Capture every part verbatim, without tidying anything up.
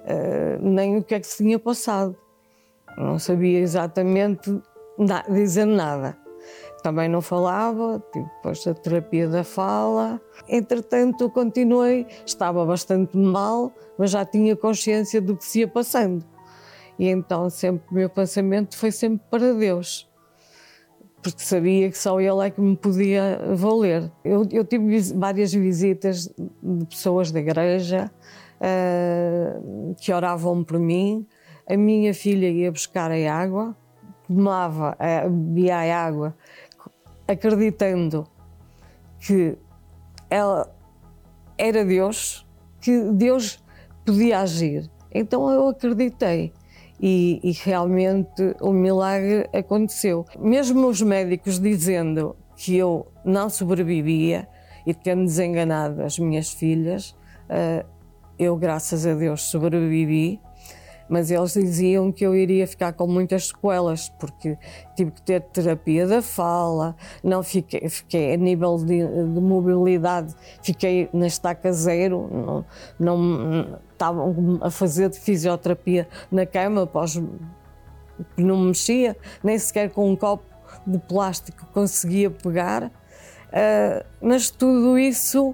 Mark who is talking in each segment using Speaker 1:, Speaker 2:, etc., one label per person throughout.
Speaker 1: uh, nem o que é que se tinha passado. Não sabia exatamente na, dizer nada. Também não falava, tive depois a terapia da fala. Entretanto, continuei, estava bastante mal, mas já tinha consciência do que se ia passando. E então sempre o meu pensamento foi sempre para Deus, porque sabia que só Ele é que me podia valer. Eu, eu tive várias visitas de pessoas da igreja uh, que oravam por mim. A minha filha ia buscar a água, tomava, uh, bebia a água, acreditando que ela era Deus, que Deus podia agir. Então eu acreditei. E, e realmente o milagre aconteceu. Mesmo os médicos dizendo que eu não sobrevivia e tendo desenganado as minhas filhas, uh, eu, graças a Deus, sobrevivi, mas eles diziam que eu iria ficar com muitas sequelas, porque tive que ter terapia da fala, não fiquei, fiquei a nível de, de mobilidade, fiquei na estaca zero, não, não, estavam a fazer de fisioterapia na cama, pós, não me mexia, nem sequer com um copo de plástico conseguia pegar, uh, mas tudo isso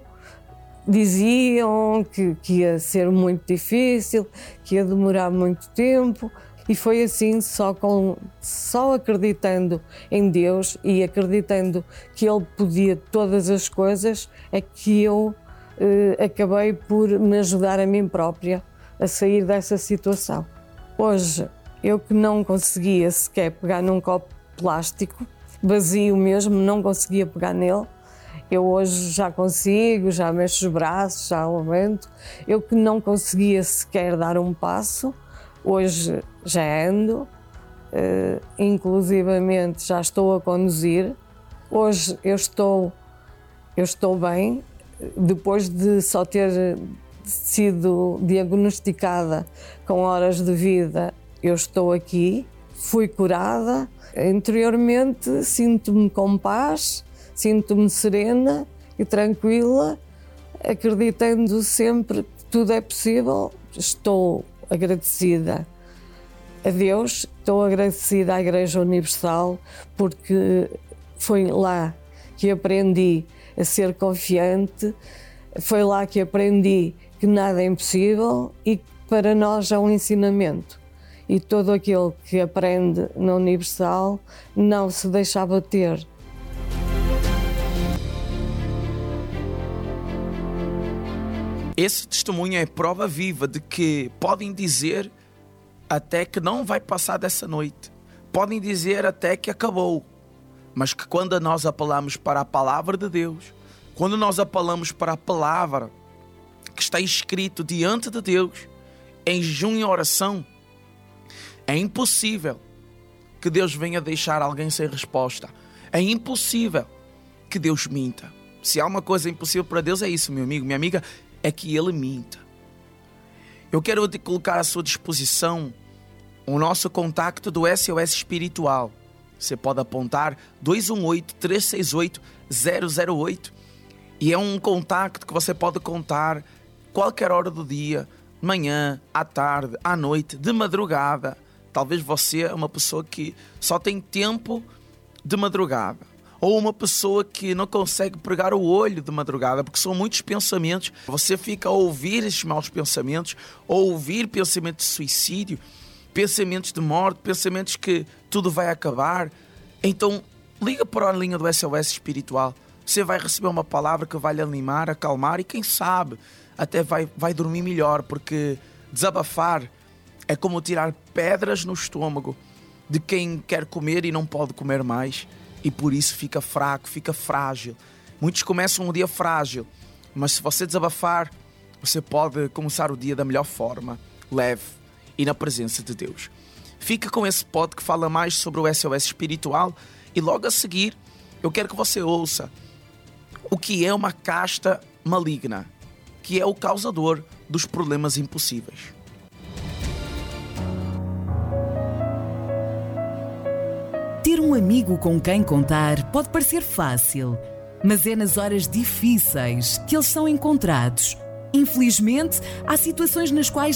Speaker 1: diziam que, que ia ser muito difícil, que ia demorar muito tempo, e foi assim, só, com, só acreditando em Deus e acreditando que Ele podia todas as coisas, é que eu eh, acabei por me ajudar a mim própria a sair dessa situação. Hoje, eu que não conseguia sequer pegar num copo de plástico, vazio mesmo, não conseguia pegar nele, eu hoje já consigo, já mexo os braços, já levanto. Eu que não conseguia sequer dar um passo, hoje já ando, uh, inclusivamente já estou a conduzir. Hoje eu estou, eu estou bem, depois de só ter sido diagnosticada com horas de vida, eu estou aqui, fui curada. Interiormente sinto-me com paz, sinto-me serena e tranquila, acreditando sempre que tudo é possível. Estou agradecida a Deus, estou agradecida à Igreja Universal, porque foi lá que aprendi a ser confiante, foi lá que aprendi que nada é impossível e que para nós é um ensinamento. E todo aquele que aprende na Universal não se deixa abater.
Speaker 2: Esse testemunho é prova viva de que podem dizer até que não vai passar dessa noite. Podem dizer até que acabou. Mas que quando nós apelamos para a palavra de Deus, quando nós apelamos para a palavra que está escrito diante de Deus, em jejum e oração, é impossível que Deus venha deixar alguém sem resposta. É impossível que Deus minta. Se há uma coisa impossível para Deus, é isso, meu amigo, minha amiga, é que Ele minta. Eu quero te colocar à sua disposição o nosso contacto do S O S Espiritual. Você pode apontar dois um oito, três seis oito, zero zero oito e é um contacto que você pode contar qualquer hora do dia, manhã, à tarde, à noite, de madrugada. Talvez você é uma pessoa que só tem tempo de madrugada, ou uma pessoa que não consegue pregar o olho de madrugada, porque são muitos pensamentos. Você fica a ouvir esses maus pensamentos, a ouvir pensamentos de suicídio, pensamentos de morte, pensamentos que tudo vai acabar. Então, liga para a linha do S O S Espiritual. Você vai receber uma palavra que vai lhe animar, acalmar e quem sabe até vai, vai dormir melhor, porque desabafar é como tirar pedras no estômago de quem quer comer e não pode comer mais. E por isso fica fraco, fica frágil. Muitos começam um dia frágil, mas se você desabafar, você pode começar o dia da melhor forma, leve e na presença de Deus. Fica com esse pod que fala mais sobre o S O S Espiritual e logo a seguir eu quero que você ouça o que é uma casta maligna, que é o causador dos problemas impossíveis.
Speaker 3: Ter um amigo com quem contar pode parecer fácil, mas é nas horas difíceis que eles são encontrados. Infelizmente, há situações nas quais